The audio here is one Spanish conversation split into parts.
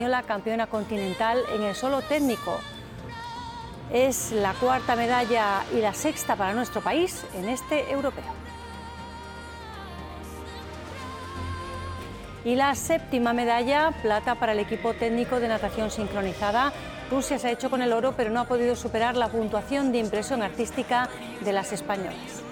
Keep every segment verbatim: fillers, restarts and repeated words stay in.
La campeona continental en el solo técnico. Es la cuarta medalla y la sexta para nuestro país en este europeo. Y la séptima medalla, plata para el equipo técnico de natación sincronizada. Rusia se ha hecho con el oro, pero no ha podido superar la puntuación de impresión artística de las españolas.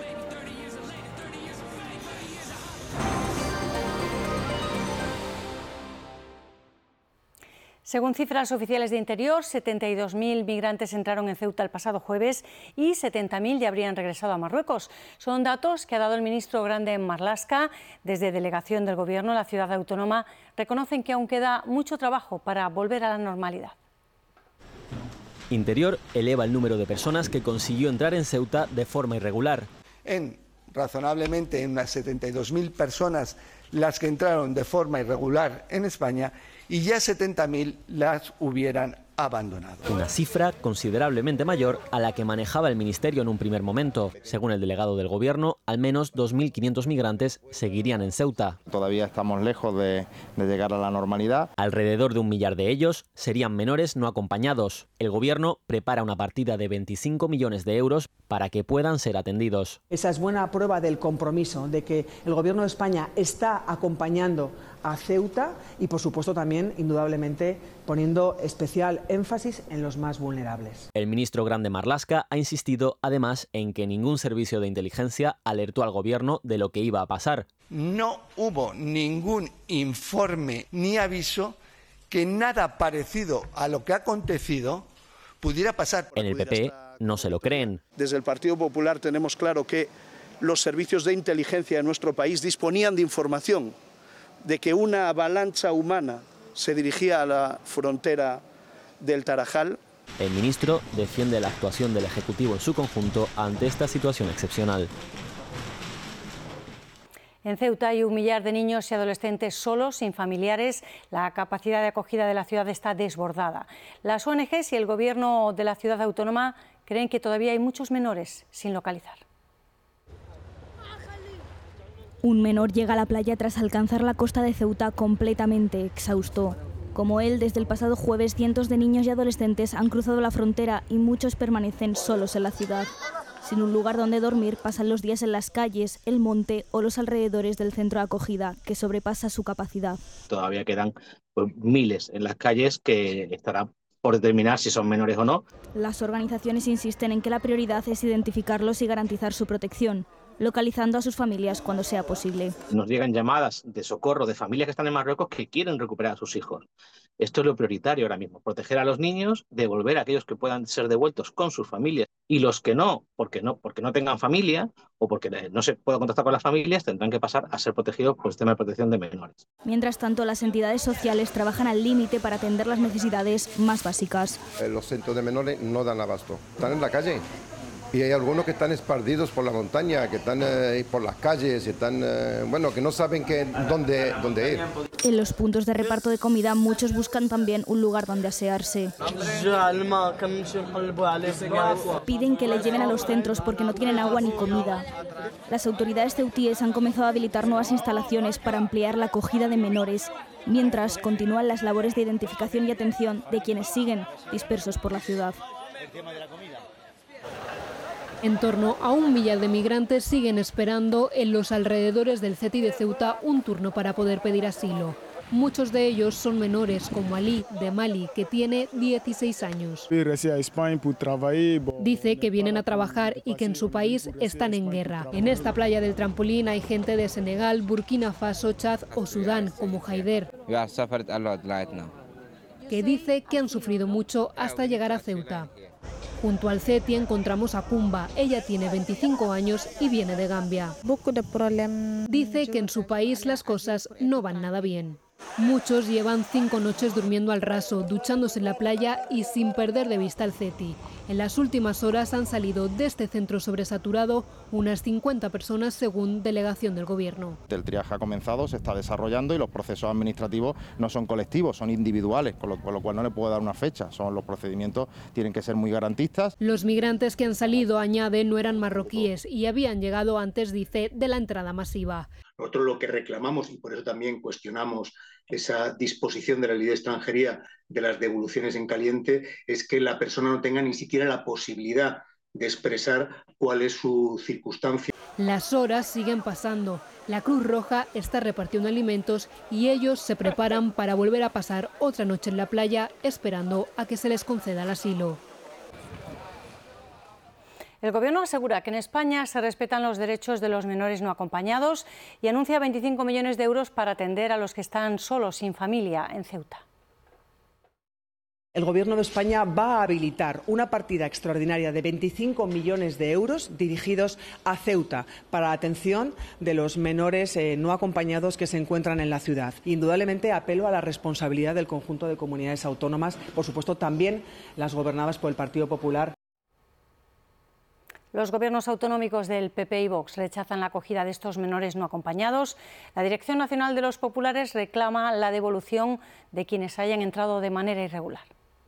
Según cifras oficiales de Interior, setenta y dos mil migrantes entraron en Ceuta el pasado jueves y setenta mil ya habrían regresado a Marruecos. Son datos que ha dado el ministro Grande en Marlaska. Desde delegación del Gobierno, la ciudad autónoma reconocen que aún queda mucho trabajo para volver a la normalidad. Interior eleva el número de personas que consiguió entrar en Ceuta de forma irregular. En razonablemente en unas setenta y dos mil personas las que entraron de forma irregular en España y ya setenta mil las hubieran abandonado. Una cifra considerablemente mayor a la que manejaba el Ministerio en un primer momento. Según el delegado del Gobierno, al menos dos mil quinientos migrantes seguirían en Ceuta. Todavía estamos lejos de, de llegar a la normalidad. Alrededor de un millar de ellos serían menores no acompañados. El Gobierno prepara una partida de veinticinco millones de euros para que puedan ser atendidos. Esa es buena prueba del compromiso, de que el Gobierno de España está acompañando a Ceuta y, por supuesto, también, indudablemente, poniendo especial énfasis en los más vulnerables. El ministro Grande Marlaska ha insistido, además, en que ningún servicio de inteligencia alertó al Gobierno de lo que iba a pasar. No hubo ningún informe ni aviso que nada parecido a lo que ha acontecido pudiera pasar. En el P P no se lo creen. Desde el Partido Popular tenemos claro que los servicios de inteligencia de nuestro país disponían de información de que una avalancha humana se dirigía a la frontera del Tarajal. El ministro defiende la actuación del Ejecutivo en su conjunto ante esta situación excepcional. En Ceuta hay un millar de niños y adolescentes solos, sin familiares. La capacidad de acogida de la ciudad está desbordada. Las O N Ges y el Gobierno de la ciudad autónoma creen que todavía hay muchos menores sin localizar. Un menor llega a la playa tras alcanzar la costa de Ceuta completamente exhausto. Como él, desde el pasado jueves, cientos de niños y adolescentes han cruzado la frontera y muchos permanecen solos en la ciudad. Sin un lugar donde dormir, pasan los días en las calles, el monte o los alrededores del centro de acogida, que sobrepasa su capacidad. Todavía quedan pues, miles en las calles que estarán por determinar si son menores o no. Las organizaciones insisten en que la prioridad es identificarlos y garantizar su protección, localizando a sus familias cuando sea posible. Nos llegan llamadas de socorro de familias que están en Marruecos que quieren recuperar a sus hijos. Esto es lo prioritario ahora mismo, proteger a los niños, devolver a aquellos que puedan ser devueltos con sus familias y los que no, porque no, porque no tengan familia o porque no se pueda contactar con las familias, tendrán que pasar a ser protegidos por el sistema de protección de menores. Mientras tanto, las entidades sociales trabajan al límite para atender las necesidades más básicas. Los centros de menores no dan abasto, están en la calle. Y hay algunos que están esparcidos por la montaña, que están eh, por las calles, están, eh, bueno, que no saben que, dónde, dónde ir. En los puntos de reparto de comida, muchos buscan también un lugar donde asearse. Piden que les lleven a los centros porque no tienen agua ni comida. Las autoridades ceutíes han comenzado a habilitar nuevas instalaciones para ampliar la acogida de menores, mientras continúan las labores de identificación y atención de quienes siguen dispersos por la ciudad. En torno a un millar de migrantes siguen esperando en los alrededores del CETI de Ceuta un turno para poder pedir asilo. Muchos de ellos son menores, como Ali, de Mali, que tiene dieciséis años. Dice que vienen a trabajar y que en su país están en guerra. En esta playa del Trampolín hay gente de Senegal, Burkina Faso, Chad o Sudán, como Haider, que dice que han sufrido mucho hasta llegar a Ceuta. Junto al CETI encontramos a Kumba. Ella tiene veinticinco años y viene de Gambia. Dice que en su país las cosas no van nada bien. Muchos llevan cinco noches durmiendo al raso, duchándose en la playa y sin perder de vista el CETI. En las últimas horas han salido de este centro sobresaturado unas cincuenta personas según delegación del Gobierno. El triaje ha comenzado, se está desarrollando y los procesos administrativos no son colectivos, son individuales, con lo, con lo cual no le puedo dar una fecha. Son, los procedimientos tienen que ser muy garantistas. Los migrantes que han salido, añade, no eran marroquíes y habían llegado antes, dice, de la entrada masiva. Nosotros lo que reclamamos, y por eso también cuestionamos esa disposición de la ley de extranjería de las devoluciones en caliente, es que la persona no tenga ni siquiera la posibilidad de expresar cuál es su circunstancia. Las horas siguen pasando. La Cruz Roja está repartiendo alimentos y ellos se preparan para volver a pasar otra noche en la playa esperando a que se les conceda el asilo. El Gobierno asegura que en España se respetan los derechos de los menores no acompañados y anuncia veinticinco millones de euros para atender a los que están solos, sin familia, en Ceuta. El Gobierno de España va a habilitar una partida extraordinaria de veinticinco millones de euros dirigidos a Ceuta para la atención de los menores eh, no acompañados que se encuentran en la ciudad. Indudablemente apelo a la responsabilidad del conjunto de comunidades autónomas, por supuesto también las gobernadas por el Partido Popular. Los gobiernos autonómicos del P P y Vox rechazan la acogida de estos menores no acompañados. La Dirección Nacional de los Populares reclama la devolución de quienes hayan entrado de manera irregular.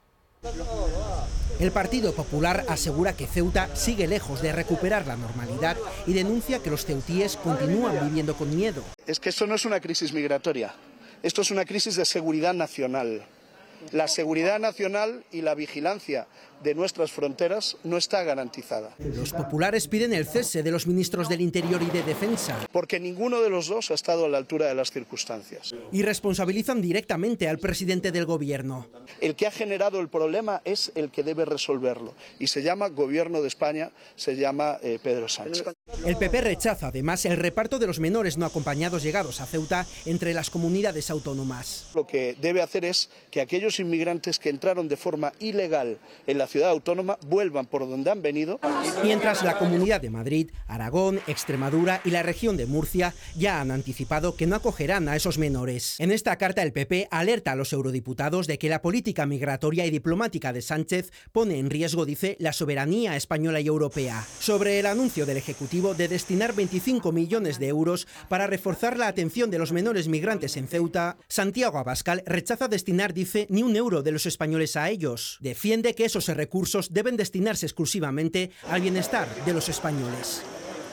El Partido Popular asegura que Ceuta sigue lejos de recuperar la normalidad y denuncia que los ceutíes continúan viviendo con miedo. Es que esto no es una crisis migratoria, esto es una crisis de seguridad nacional. La seguridad nacional y la vigilancia de nuestras fronteras no está garantizada. Los populares piden el cese de los ministros del Interior y de Defensa. Porque ninguno de los dos ha estado a la altura de las circunstancias. Y responsabilizan directamente al presidente del Gobierno. El que ha generado el problema es el que debe resolverlo. Y se llama Gobierno de España, se llama eh, Pedro Sánchez. El P P rechaza además el reparto de los menores no acompañados llegados a Ceuta entre las comunidades autónomas. Lo que debe hacer es que aquellos inmigrantes que entraron de forma ilegal en la ciudad autónoma vuelvan por donde han venido. Mientras la Comunidad de Madrid, Aragón, Extremadura y la región de Murcia ya han anticipado que no acogerán a esos menores. En esta carta el P P alerta a los eurodiputados de que la política migratoria y diplomática de Sánchez pone en riesgo, dice, la soberanía española y europea. Sobre el anuncio del Ejecutivo de destinar veinticinco millones de euros para reforzar la atención de los menores migrantes en Ceuta, Santiago Abascal rechaza destinar, dice, ni un euro de los españoles a ellos. Defiende que esos recursos deben destinarse exclusivamente al bienestar de los españoles.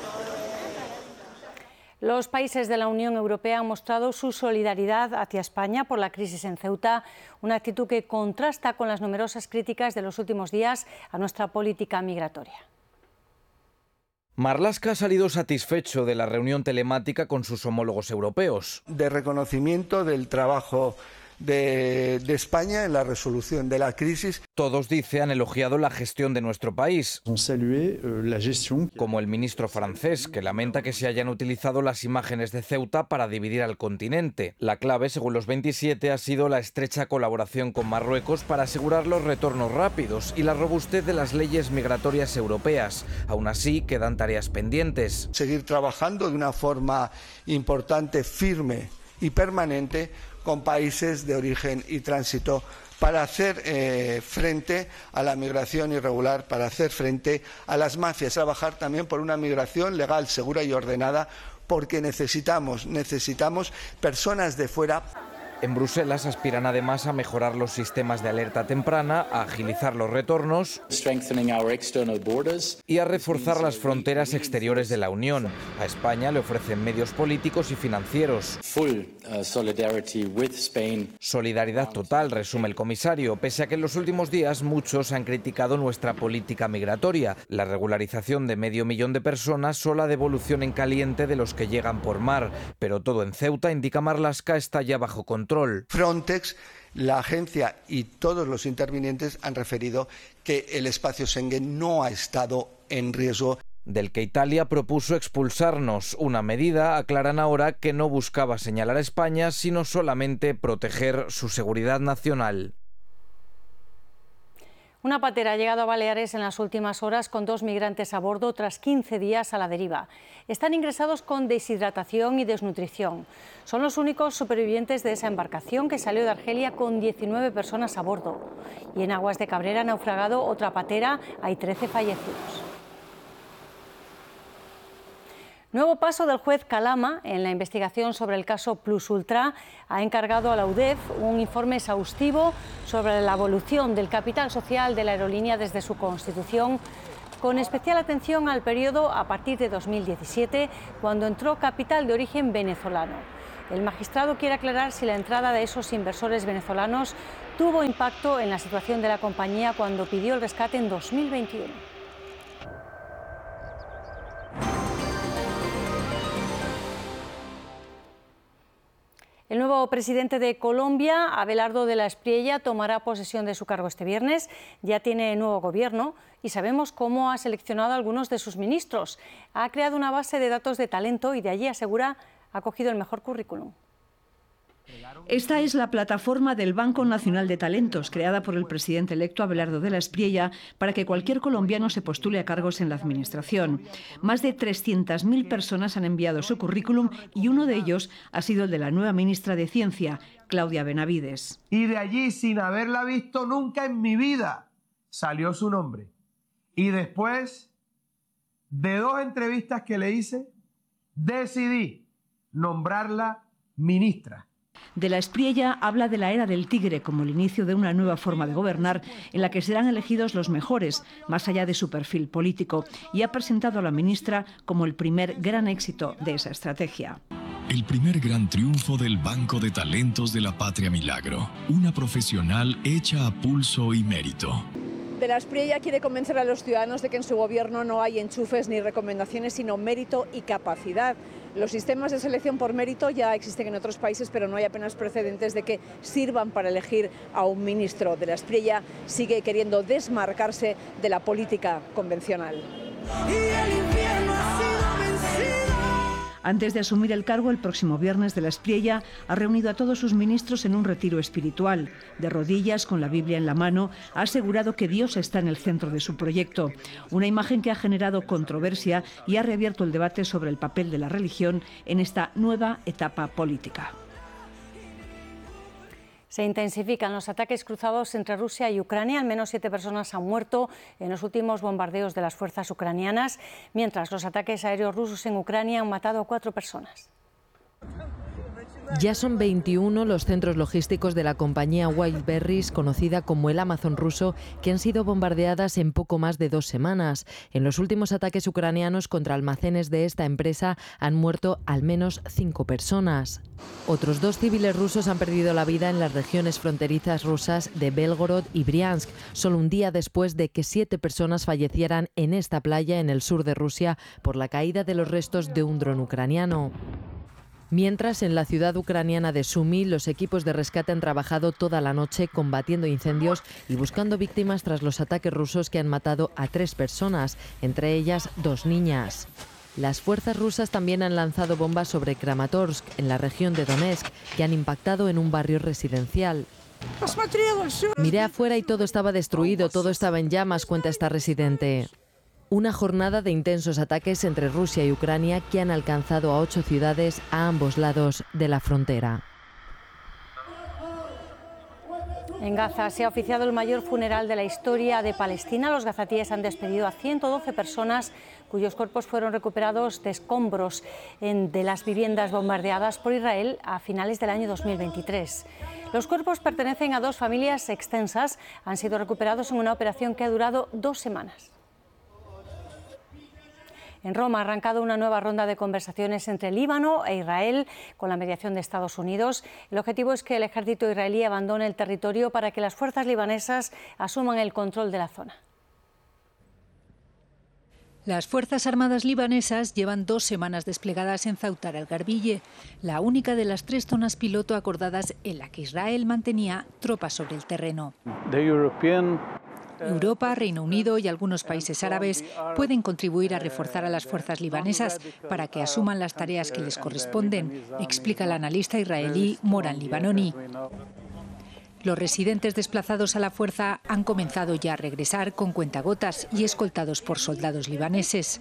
Los países de la Unión Europea han mostrado su solidaridad hacia España por la crisis en Ceuta, una actitud que contrasta con las numerosas críticas de los últimos días a nuestra política migratoria. Marlaska ha salido satisfecho de la reunión telemática con sus homólogos europeos. De reconocimiento del trabajo De, de España en la resolución de la crisis. Todos, dice, han elogiado la gestión de nuestro país, como el ministro francés, que lamenta que se hayan utilizado las imágenes de Ceuta para dividir al continente. La clave, según los veintisiete, ha sido la estrecha colaboración con Marruecos para asegurar los retornos rápidos y la robustez de las leyes migratorias europeas. Aún así, quedan tareas pendientes. Seguir trabajando de una forma importante, firme y permanente con países de origen y tránsito para hacer eh, frente a la migración irregular, para hacer frente a las mafias, trabajar también por una migración legal, segura y ordenada, porque necesitamos, necesitamos personas de fuera. En Bruselas aspiran además a mejorar los sistemas de alerta temprana, a agilizar los retornos y a reforzar las fronteras exteriores de la Unión. A España le ofrecen medios políticos y financieros. Solidaridad total, resume el comisario, pese a que en los últimos días muchos han criticado nuestra política migratoria, la regularización de medio millón de personas o la devolución en caliente de los que llegan por mar. Pero todo en Ceuta, indica Marlaska, está ya bajo control. Frontex, la agencia y todos los intervinientes han referido que el espacio Schengen no ha estado en riesgo. Del que Italia propuso expulsarnos, una medida, aclaran ahora, que no buscaba señalar a España, sino solamente proteger su seguridad nacional. Una patera ha llegado a Baleares en las últimas horas con dos migrantes a bordo tras quince días a la deriva. Están ingresados con deshidratación y desnutrición. Son los únicos supervivientes de esa embarcación que salió de Argelia con diecinueve personas a bordo. Y en aguas de Cabrera ha naufragado otra patera, hay trece fallecidos. Nuevo paso del juez Calama en la investigación sobre el caso Plus Ultra. Ha encargado a la U D E F un informe exhaustivo sobre la evolución del capital social de la aerolínea desde su constitución. con especial atención al periodo a partir de dos mil diecisiete, cuando entró capital de origen venezolano. El magistrado quiere aclarar si la entrada de esos inversores venezolanos tuvo impacto en la situación de la compañía cuando pidió el rescate en dos mil veintiuno. El nuevo presidente de Colombia, Abelardo de la Espriella, tomará posesión de su cargo este viernes. Ya tiene nuevo gobierno y sabemos cómo ha seleccionado a algunos de sus ministros. Ha creado una base de datos de talento y de allí, asegura, ha cogido el mejor currículum. Esta es la plataforma del Banco Nacional de Talentos, creada por el presidente electo Abelardo de la Espriella para que cualquier colombiano se postule a cargos en la administración. Más de trescientas mil personas han enviado su currículum y uno de ellos ha sido el de la nueva ministra de Ciencia, Claudia Benavides. Y de allí, sin haberla visto nunca en mi vida, salió su nombre. Y después de dos entrevistas que le hice, decidí nombrarla ministra. De la Espriella habla de la era del tigre como el inicio de una nueva forma de gobernar en la que serán elegidos los mejores, más allá de su perfil político, y ha presentado a la ministra como el primer gran éxito de esa estrategia. El primer gran triunfo del Banco de Talentos de la Patria Milagro, una profesional hecha a pulso y mérito. De la Espriella quiere convencer a los ciudadanos de que en su gobierno no hay enchufes ni recomendaciones, sino mérito y capacidad. Los sistemas de selección por mérito ya existen en otros países, pero no hay apenas precedentes de que sirvan para elegir a un ministro. De la Espriella sigue queriendo desmarcarse de la política convencional. Y el infierno ha sido vencido. Antes de asumir el cargo el próximo viernes, de la Espriella ha reunido a todos sus ministros en un retiro espiritual. De rodillas, con la Biblia en la mano, ha asegurado que Dios está en el centro de su proyecto. Una imagen que ha generado controversia y ha reabierto el debate sobre el papel de la religión en esta nueva etapa política. Se intensifican los ataques cruzados entre Rusia y Ucrania. Al menos siete personas han muerto en los últimos bombardeos de las fuerzas ucranianas, mientras los ataques aéreos rusos en Ucrania han matado a cuatro personas. Ya son veintiuno los centros logísticos de la compañía Wildberries, conocida como el Amazon ruso, que han sido bombardeadas en poco más de dos semanas. En los últimos ataques ucranianos contra almacenes de esta empresa han muerto al menos cinco personas. Otros dos civiles rusos han perdido la vida en las regiones fronterizas rusas de Belgorod y Briansk, solo un día después de que siete personas fallecieran en esta playa en el sur de Rusia por la caída de los restos de un dron ucraniano. Mientras, en la ciudad ucraniana de Sumy, los equipos de rescate han trabajado toda la noche combatiendo incendios y buscando víctimas tras los ataques rusos que han matado a tres personas, entre ellas dos niñas. Las fuerzas rusas también han lanzado bombas sobre Kramatorsk, en la región de Donetsk, que han impactado en un barrio residencial. Miré afuera y todo estaba destruido, todo estaba en llamas, cuenta esta residente. Una jornada de intensos ataques entre Rusia y Ucrania que han alcanzado a ocho ciudades a ambos lados de la frontera. En Gaza se ha oficiado el mayor funeral de la historia de Palestina. Los gazatíes han despedido a ciento doce personas cuyos cuerpos fueron recuperados de escombros en, de las viviendas bombardeadas por Israel a finales del año dos mil veintitrés. Los cuerpos pertenecen a dos familias extensas. Han sido recuperados en una operación que ha durado dos semanas. En Roma ha arrancado una nueva ronda de conversaciones entre Líbano e Israel con la mediación de Estados Unidos. El objetivo es que el ejército israelí abandone el territorio para que las fuerzas libanesas asuman el control de la zona. Las Fuerzas Armadas libanesas llevan dos semanas desplegadas en Ceuta el-Garbille, la única de las tres zonas piloto acordadas en la que Israel mantenía tropas sobre el terreno. Europa, Reino Unido y algunos países árabes pueden contribuir a reforzar a las fuerzas libanesas para que asuman las tareas que les corresponden, explica el analista israelí Moran Libanoni. Los residentes desplazados a la fuerza han comenzado ya a regresar con cuentagotas y escoltados por soldados libaneses.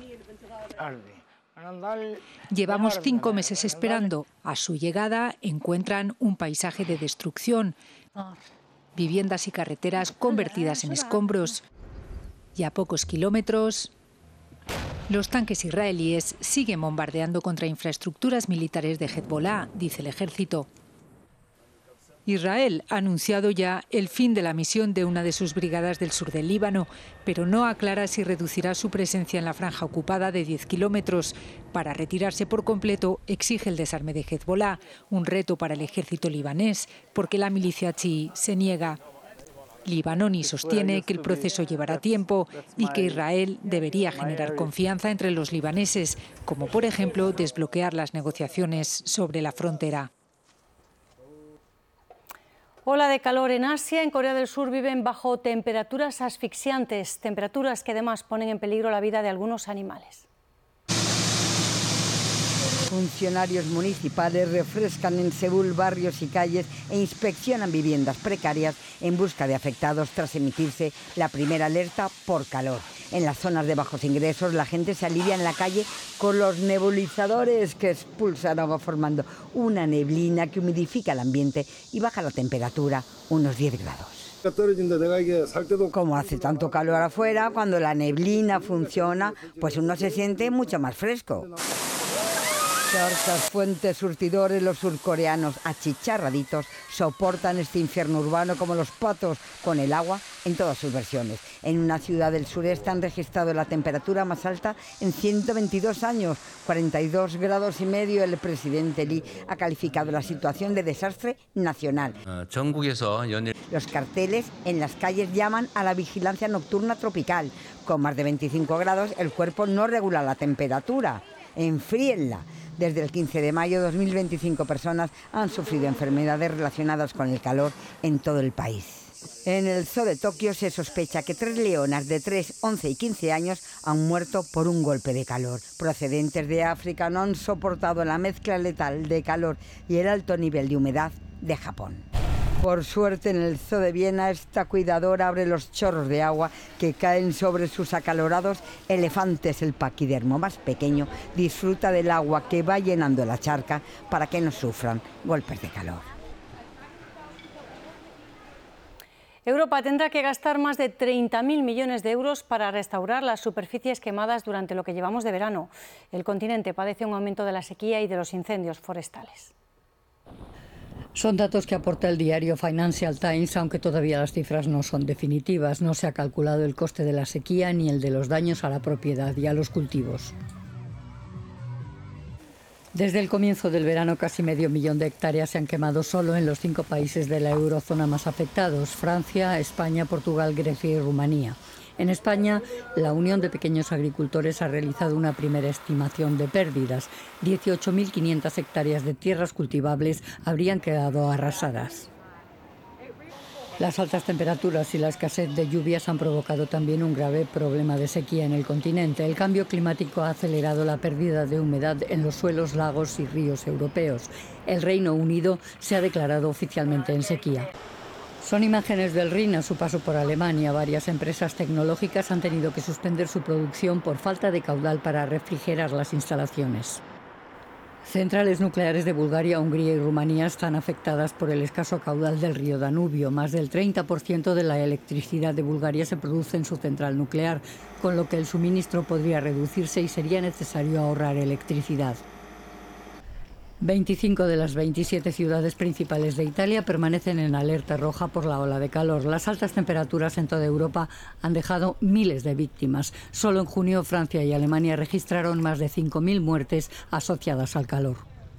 Llevamos cinco meses esperando. A su llegada encuentran un paisaje de destrucción, viviendas y carreteras convertidas en escombros. Y a pocos kilómetros, los tanques israelíes siguen bombardeando contra infraestructuras militares de Hezbollah, dice el ejército. Israel ha anunciado ya el fin de la misión de una de sus brigadas del sur del Líbano, pero no aclara si reducirá su presencia en la franja ocupada de diez kilómetros. Para retirarse por completo, exige el desarme de Hezbolá, un reto para el ejército libanés, porque la milicia chií se niega. Libanoni sostiene que el proceso llevará tiempo y que Israel debería generar confianza entre los libaneses, como por ejemplo desbloquear las negociaciones sobre la frontera. Ola de calor en Asia. En Corea del Sur viven bajo temperaturas asfixiantes, temperaturas que además ponen en peligro la vida de algunos animales. Funcionarios municipales refrescan en Seúl barrios y calles e inspeccionan viviendas precarias en busca de afectados tras emitirse la primera alerta por calor. En las zonas de bajos ingresos la gente se alivia en la calle con los nebulizadores que expulsan agua formando una neblina que humidifica el ambiente y baja la temperatura unos diez grados. Como hace tanto calor afuera, cuando la neblina funciona, pues uno se siente mucho más fresco. Charcas, fuentes, surtidores, los surcoreanos achicharraditos soportan este infierno urbano como los patos, con el agua en todas sus versiones. En una ciudad del sureste han registrado la temperatura más alta en ciento veintidós años, cuarenta y dos grados y medio. El presidente Lee ha calificado la situación de desastre nacional. Los carteles en las calles llaman a la vigilancia nocturna tropical. Con más de veinticinco grados, el cuerpo no regula la temperatura. Enfríenla. Desde el quince de mayo, dos mil veinticinco personas han sufrido enfermedades relacionadas con el calor en todo el país. En el zoo de Tokio se sospecha que tres leonas de tres, once y quince años han muerto por un golpe de calor. Procedentes de África no han soportado la mezcla letal de calor y el alto nivel de humedad de Japón. Por suerte, en el zoo de Viena, esta cuidadora abre los chorros de agua que caen sobre sus acalorados elefantes. El paquidermo más pequeño disfruta del agua que va llenando la charca para que no sufran golpes de calor. Europa tendrá que gastar más de treinta mil millones de euros para restaurar las superficies quemadas durante lo que llevamos de verano. El continente padece un aumento de la sequía y de los incendios forestales. Son datos que aporta el diario Financial Times, aunque todavía las cifras no son definitivas. No se ha calculado el coste de la sequía ni el de los daños a la propiedad y a los cultivos. Desde el comienzo del verano, casi medio millón de hectáreas se han quemado solo en los cinco países de la eurozona más afectados: Francia, España, Portugal, Grecia y Rumanía. En España, la Unión de Pequeños Agricultores ha realizado una primera estimación de pérdidas. dieciocho mil quinientas hectáreas de tierras cultivables habrían quedado arrasadas. Las altas temperaturas y la escasez de lluvias han provocado también un grave problema de sequía en el continente. El cambio climático ha acelerado la pérdida de humedad en los suelos, lagos y ríos europeos. El Reino Unido se ha declarado oficialmente en sequía. Son imágenes del Rin a su paso por Alemania. Varias empresas tecnológicas han tenido que suspender su producción por falta de caudal para refrigerar las instalaciones. Centrales nucleares de Bulgaria, Hungría y Rumanía están afectadas por el escaso caudal del río Danubio. Más del treinta por ciento de la electricidad de Bulgaria se produce en su central nuclear, con lo que el suministro podría reducirse y sería necesario ahorrar electricidad. veinticinco de las veintisiete ciudades principales de Italia permanecen en alerta roja por la ola de calor. Las altas temperaturas en toda Europa han dejado miles de víctimas. Solo en junio, Francia y Alemania registraron más de cinco mil muertes asociadas al calor.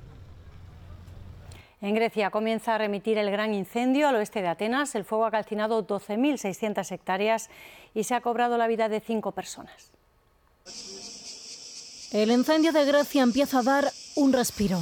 En Grecia comienza a remitir el gran incendio al oeste de Atenas. El fuego ha calcinado doce mil seiscientas hectáreas y se ha cobrado la vida de cinco personas. El incendio de Grecia empieza a dar un respiro.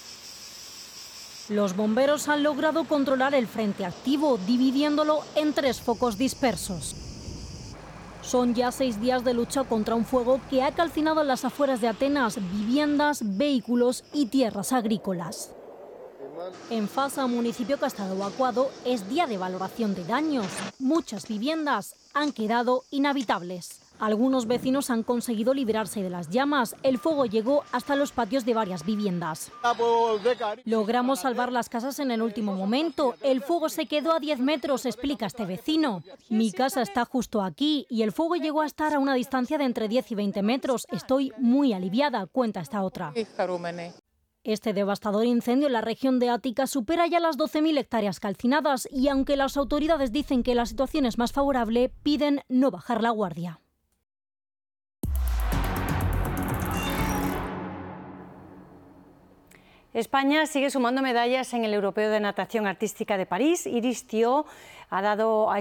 Los bomberos han logrado controlar el frente activo, dividiéndolo en tres focos dispersos. Son ya seis días de lucha contra un fuego que ha calcinado en las afueras de Atenas viviendas, vehículos y tierras agrícolas. En Fasa, municipio que ha estado evacuado, es día de valoración de daños. Muchas viviendas han quedado inhabitables. Algunos vecinos han conseguido librarse de las llamas. El fuego llegó hasta los patios de varias viviendas. Logramos salvar las casas en el último momento. El fuego se quedó a diez metros, explica este vecino. Mi casa está justo aquí y el fuego llegó a estar a una distancia de entre diez y veinte metros. Estoy muy aliviada, cuenta esta otra. Este devastador incendio en la región de Ática supera ya las doce mil hectáreas calcinadas y aunque las autoridades dicen que la situación es más favorable, piden no bajar la guardia. España sigue sumando medallas en el Europeo de Natación Artística de París. Iris Thiault ha dado a